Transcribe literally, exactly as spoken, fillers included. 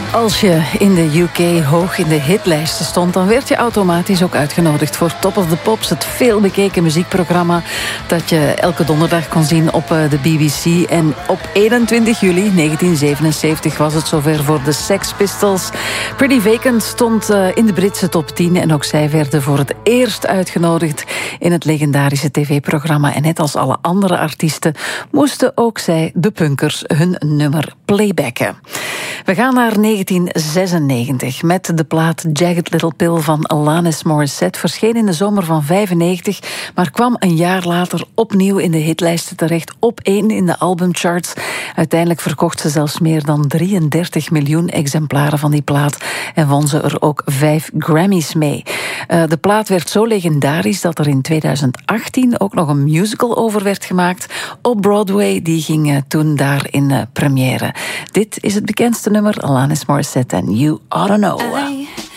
Als je in de U K hoog in de hitlijsten stond, dan werd je automatisch ook uitgenodigd voor Top of the Pops, het veelbekeken muziekprogramma dat je elke donderdag kon zien op de B B C. En op eenentwintig juli negentien zevenenzeventig was het zover voor de Sex Pistols. Pretty Vacant stond in de Britse top tien en ook zij werden voor het eerst uitgenodigd in het legendarische tv-programma. En net als alle andere artiesten moesten ook zij, de punkers, hun nummer playbacken. We gaan naar negentien zesennegentig met de plaat Jagged Little Pill van Alanis Morissette. Verscheen in de zomer van vijfennegentig, maar kwam een jaar later opnieuw in de hitlijsten terecht. Op één in de albumcharts. Uiteindelijk verkocht ze zelfs meer dan drieëndertig miljoen exemplaren van die plaat en won ze er ook vijf Grammys mee. Uh, de plaat werd zo legendarisch dat er in tweeduizend achttien ook nog een musical over werd gemaakt op Broadway. Die ging uh, toen daar in uh, première. Dit is het bekendste nummer, Alanis Morissette en You Oughta Know.